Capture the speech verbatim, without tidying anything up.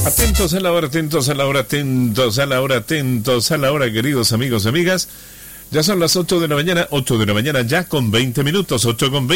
Atentos a la hora, atentos a la hora, atentos a la hora, atentos a la hora, queridos amigos y amigas. Ya son las ocho de la mañana, ocho de la mañana ya con veinte minutos, ocho con veinte.